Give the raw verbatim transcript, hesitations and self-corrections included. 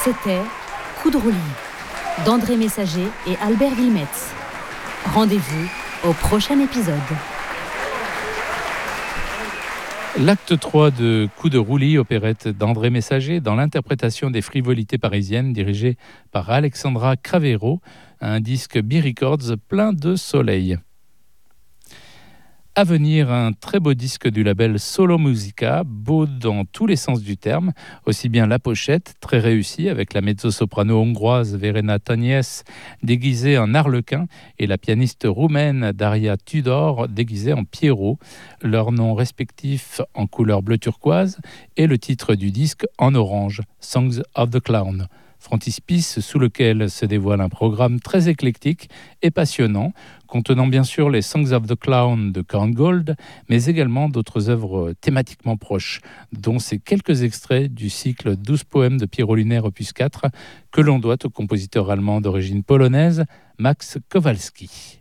C'était Coup de roulis d'André Messager et Albert Wilmetz. Rendez-vous au prochain épisode. L'acte trois de Coup de roulis, opérette d'André Messager, dans l'interprétation des frivolités parisiennes, dirigée par Alexandra Cravero, un disque B-Records plein de soleil. À venir, un très beau disque du label Solo Musica, beau dans tous les sens du terme, aussi bien la pochette, très réussie, avec la mezzo-soprano hongroise Verena Tanyes déguisée en arlequin et la pianiste roumaine Daria Tudor déguisée en Pierrot, leurs noms respectifs en couleur bleu turquoise et le titre du disque en orange, Songs of the Clown. Frontispice sous lequel se dévoile un programme très éclectique et passionnant, contenant bien sûr les Songs of the Clown de Count Gold, mais également d'autres œuvres thématiquement proches, dont ces quelques extraits du cycle douze poèmes de Pierrot Lunaire opus quatre, que l'on doit au compositeur allemand d'origine polonaise, Max Kowalski.